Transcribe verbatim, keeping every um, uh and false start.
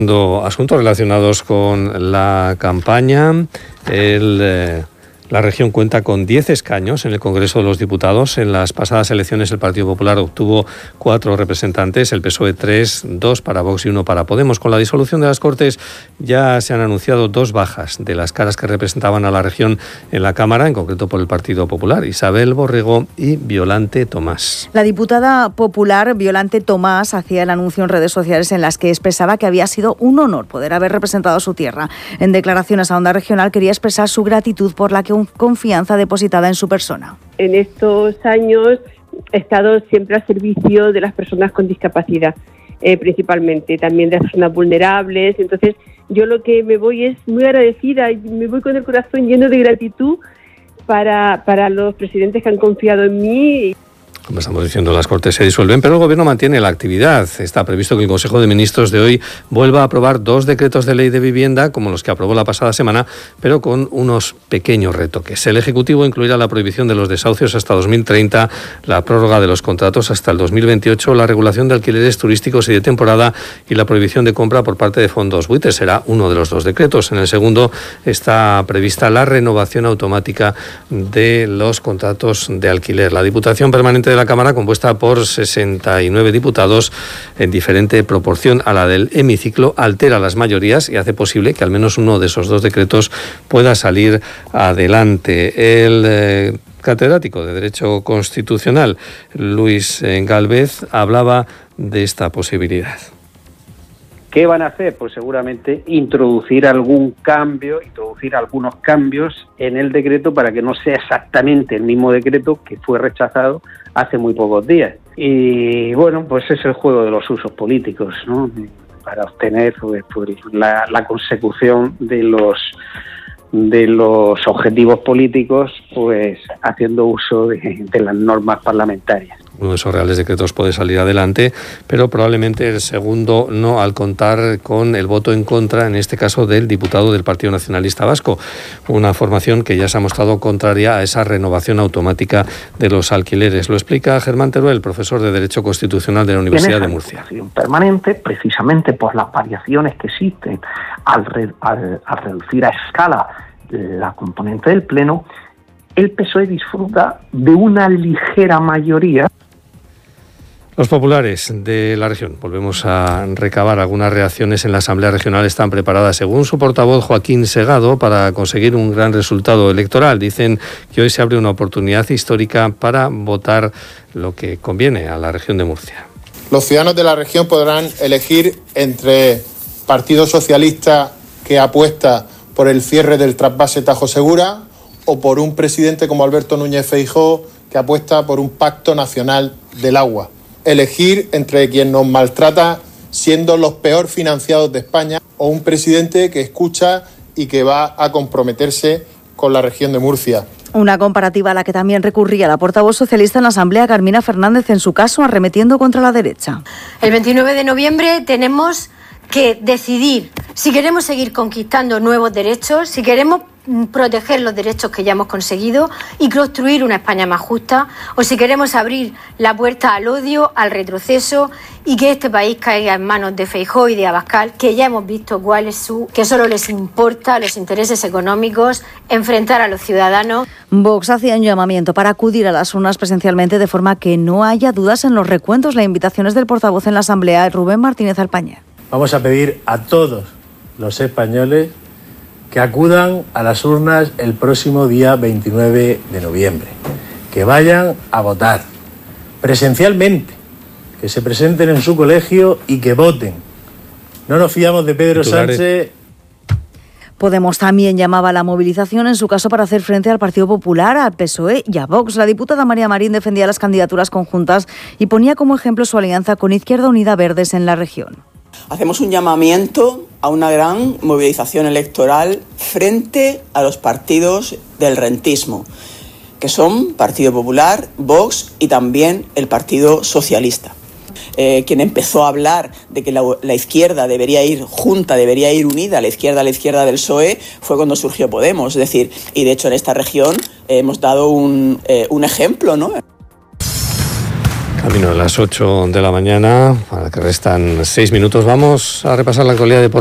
Asuntos relacionados con la campaña. El, eh, la región cuenta con diez escaños en el Congreso de los Diputados. En las pasadas elecciones el Partido Popular obtuvo cuatro representantes, el P S O E tres, dos para Vox y uno para Podemos. Con la disolución de las Cortes ya se han anunciado dos bajas de las caras que representaban a la región en la Cámara, en concreto por el Partido Popular, Isabel Borrego y Violante Tomás. La diputada popular Violante Tomás hacía el anuncio en redes sociales en las que expresaba que había sido un honor poder haber representado su tierra. En declaraciones a Onda Regional quería expresar su gratitud por la confianza depositada en su persona. En estos años he estado siempre al servicio de las personas con discapacidad, eh, principalmente, también de las personas vulnerables. Entonces, yo lo que me voy es muy agradecida y me voy con el corazón lleno de gratitud para, para los presidentes que han confiado en mí. Como estamos diciendo, las Cortes se disuelven, pero el Gobierno mantiene la actividad. Está previsto que el Consejo de Ministros de hoy vuelva a aprobar dos decretos de ley de vivienda, como los que aprobó la pasada semana, pero con unos pequeños retoques. El Ejecutivo incluirá la prohibición de los desahucios hasta dos mil treinta, la prórroga de los contratos hasta el dos mil veintiocho, la regulación de alquileres turísticos y de temporada y la prohibición de compra por parte de fondos buitres. Será uno de los dos decretos. En el segundo está prevista la renovación automática de los contratos de alquiler. La Diputación Permanente de la Cámara, compuesta por sesenta y nueve diputados en diferente proporción a la del hemiciclo, altera las mayorías y hace posible que al menos uno de esos dos decretos pueda salir adelante. El eh, catedrático de Derecho Constitucional, Luis Gálvez, hablaba de esta posibilidad. ¿Qué van a hacer? Pues seguramente introducir algún cambio, introducir algunos cambios en el decreto para que no sea exactamente el mismo decreto que fue rechazado hace muy pocos días. Y bueno, pues es el juego de los usos políticos, ¿no? Para obtener pues, pues, la, la consecución de los de los objetivos políticos, pues haciendo uso de, de las normas parlamentarias. Uno de esos reales decretos puede salir adelante, pero probablemente el segundo no, al contar con el voto en contra, en este caso del diputado del Partido Nacionalista Vasco, una formación que ya se ha mostrado contraria a esa renovación automática de los alquileres. Lo explica Germán Teruel, profesor de Derecho Constitucional de la Universidad de Murcia. Permanente, precisamente por las variaciones que existen al, re, al, al reducir a escala la componente del Pleno, el P S O E disfruta de una ligera mayoría. Los populares de la región, volvemos a recabar algunas reacciones en la Asamblea Regional, están preparadas, según su portavoz Joaquín Segado, para conseguir un gran resultado electoral. Dicen que hoy se abre una oportunidad histórica para votar lo que conviene a la región de Murcia. Los ciudadanos de la región podrán elegir entre Partido Socialista, que apuesta por el cierre del trasvase Tajo Segura, o por un presidente como Alberto Núñez Feijóo, que apuesta por un pacto nacional del agua. Elegir entre quien nos maltrata siendo los peor financiados de España, o un presidente que escucha y que va a comprometerse con la región de Murcia. Una comparativa a la que también recurría la portavoz socialista en la Asamblea, Carmina Fernández, en su caso arremetiendo contra la derecha. El veintinueve de noviembre tenemos que decidir si queremos seguir conquistando nuevos derechos, si queremos proteger los derechos que ya hemos conseguido y construir una España más justa, o si queremos abrir la puerta al odio, al retroceso y que este país caiga en manos de Feijóo y de Abascal, que ya hemos visto cuál es su, que solo les importa los intereses económicos, enfrentar a los ciudadanos. Vox hacía un llamamiento para acudir a las urnas presencialmente de forma que no haya dudas en los recuentos. La invitación es del portavoz en la Asamblea, Rubén Martínez Alpañé. Vamos a pedir a todos los españoles que acudan a las urnas el próximo día veintinueve de noviembre, que vayan a votar presencialmente, que se presenten en su colegio y que voten. No nos fiamos de Pedro Titulares. Sánchez. Podemos también llamaba a la movilización, en su caso para hacer frente al Partido Popular, al P S O E y a Vox. La diputada María Marín defendía las candidaturas conjuntas y ponía como ejemplo su alianza con Izquierda Unida Verdes en la región. Hacemos un llamamiento a una gran movilización electoral frente a los partidos del rentismo, que son Partido Popular, Vox y también el Partido Socialista. Eh, quien empezó a hablar de que la, la izquierda debería ir junta, debería ir unida, la izquierda a la izquierda del P S O E, fue cuando surgió Podemos. Es decir, y de hecho en esta región eh, hemos dado un, eh, un ejemplo, ¿no? Camino de las ocho de la mañana, para que restan seis minutos, vamos a repasar la actualidad deportiva.